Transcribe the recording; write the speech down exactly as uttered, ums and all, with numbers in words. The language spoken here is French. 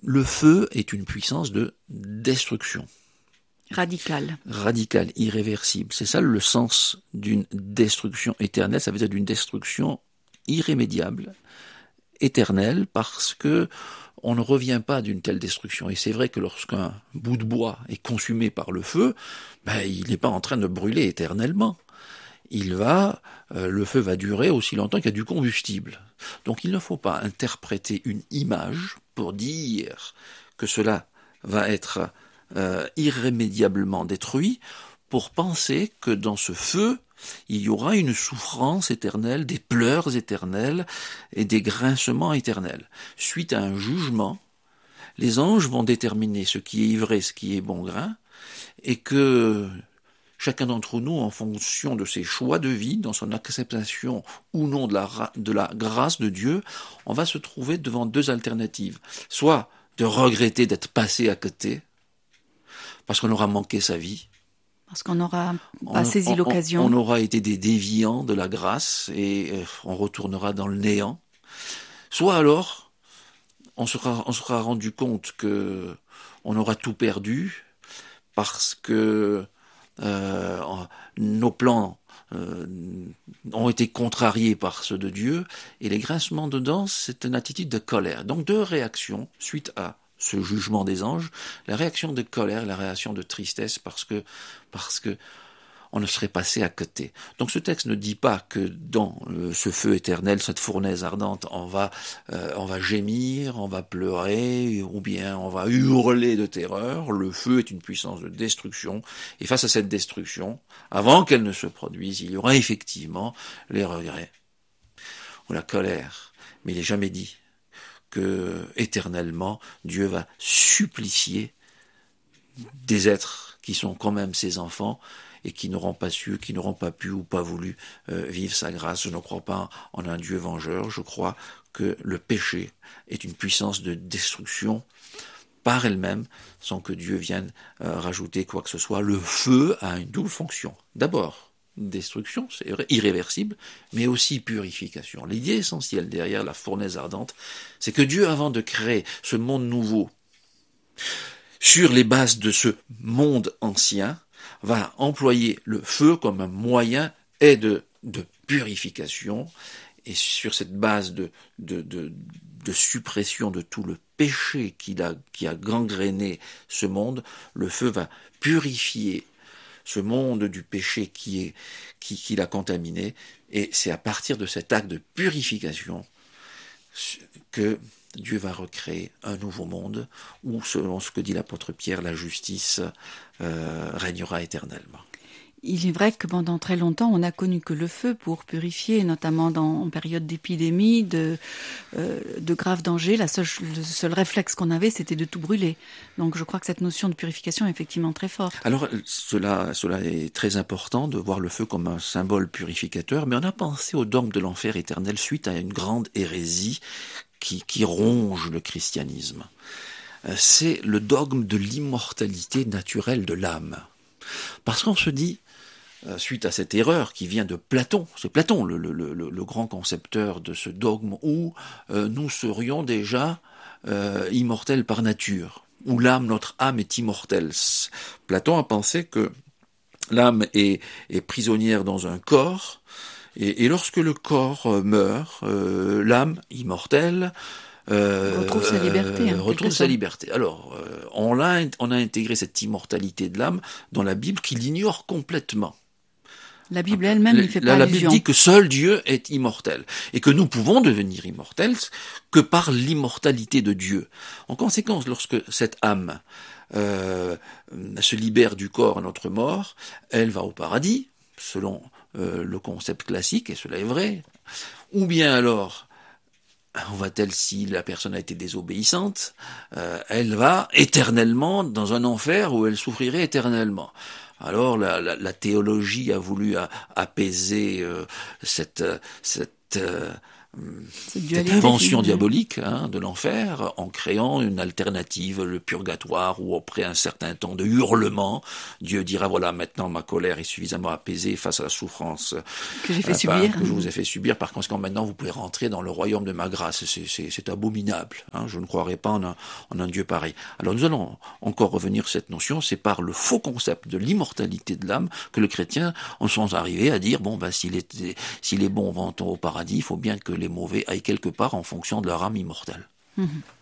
Le feu est une puissance de destruction. Radicale. Radicale, irréversible. C'est ça le sens d'une destruction éternelle. Ça veut dire d'une destruction irrémédiable, éternelle, parce que on ne revient pas d'une telle destruction. Et c'est vrai que lorsqu'un bout de bois est consumé par le feu, ben, il n'est pas en train de brûler éternellement. Il va, euh, le feu va durer aussi longtemps qu'il y a du combustible. Donc il ne faut pas interpréter une image pour dire que cela va être euh, irrémédiablement détruit, pour penser que dans ce feu, il y aura une souffrance éternelle, des pleurs éternels et des grincements éternels. Suite à un jugement, les anges vont déterminer ce qui est ivraie, ce qui est bon grain, et que chacun d'entre nous, en fonction de ses choix de vie, dans son acceptation ou non de la, de la grâce de Dieu, on va se trouver devant deux alternatives. Soit de regretter d'être passé à côté, parce qu'on aura manqué sa vie, parce qu'on n'aura pas saisi l'occasion. On, on aura été des déviants de la grâce et euh, on retournera dans le néant. Soit alors, on sera, on sera rendu compte que on aura tout perdu parce que euh, nos plans euh, ont été contrariés par ceux de Dieu, et les grincements de dents, c'est une attitude de colère. Donc deux réactions suite à ce jugement des anges, la réaction de colère, la réaction de tristesse, parce que parce que on ne serait passé à côté. Donc ce texte ne dit pas que dans euh, ce feu éternel, cette fournaise ardente, on va euh, on va gémir, on va pleurer, ou bien on va hurler de terreur. Le feu est une puissance de destruction, et face à cette destruction, avant qu'elle ne se produise, il y aura effectivement les regrets ou la colère. Mais il n'est jamais dit que éternellement Dieu va supplicier des êtres qui sont quand même ses enfants et qui n'auront pas su, qui n'auront pas pu ou pas voulu euh, vivre sa grâce. Je ne crois pas en un Dieu vengeur. Je crois que le péché est une puissance de destruction par elle-même, sans que Dieu vienne euh, rajouter quoi que ce soit. Le feu a une double fonction. D'abord, destruction, c'est irréversible, mais aussi purification. L'idée essentielle derrière la fournaise ardente, c'est que Dieu, avant de créer ce monde nouveau, sur les bases de ce monde ancien, va employer le feu comme un moyen et de, de purification, et sur cette base de, de, de, de suppression de tout le péché qui a, qui a gangréné ce monde, le feu va purifier ce monde du péché qui est, qui, qui l'a contaminé, et c'est à partir de cet acte de purification que Dieu va recréer un nouveau monde où, selon ce que dit l'apôtre Pierre, la justice euh, régnera éternellement. Il est vrai que pendant très longtemps, on n'a connu que le feu pour purifier, notamment dans, en période d'épidémie, de, euh, de graves dangers. La seule, le seul réflexe qu'on avait, c'était de tout brûler. Donc je crois que cette notion de purification est effectivement très forte. Alors cela, cela est très important de voir le feu comme un symbole purificateur, mais on a pensé au dogme de l'enfer éternel suite à une grande hérésie qui, qui ronge le christianisme. C'est le dogme de l'immortalité naturelle de l'âme. Parce qu'on se dit, suite à cette erreur qui vient de Platon, c'est Platon le, le, le, le grand concepteur de ce dogme, où euh, nous serions déjà euh, immortels par nature, où l'âme, notre âme est immortelle. Platon a pensé que l'âme est, est prisonnière dans un corps, et, et lorsque le corps meurt, euh, l'âme immortelle Euh, retrouve sa liberté. Euh, retrouve sa liberté. Alors, euh, on, l'a, on a intégré cette immortalité de l'âme dans la Bible qui l'ignore complètement. La Bible elle-même n'y fait la, pas la allusion. La Bible dit que seul Dieu est immortel et que nous pouvons devenir immortels que par l'immortalité de Dieu. En conséquence, lorsque cette âme euh, se libère du corps à notre mort, elle va au paradis, selon euh, le concept classique, et cela est vrai. Ou bien alors, on va-t-elle, si la personne a été désobéissante, euh, elle va éternellement dans un enfer où elle souffrirait éternellement. Alors la, la, la théologie a voulu a, apaiser euh, cette, cette euh, cette invention diabolique hein, de l'enfer en créant une alternative, le purgatoire, où après un certain temps de hurlement, Dieu dira voilà maintenant ma colère est suffisamment apaisée face à la souffrance que j'ai fait euh, subir, que je vous ai fait subir. Par conséquent maintenant vous pouvez rentrer dans le royaume de ma grâce. C'est, c'est, c'est abominable. Hein, je ne croirais pas en un, en un Dieu pareil. Alors nous allons encore revenir sur cette notion. C'est par le faux concept de l'immortalité de l'âme que les chrétiens en sont arrivés à dire bon ben s'il est si les bons vont au paradis, il faut bien que les mauvais aillent quelque part en fonction de leur âme immortelle. Mmh.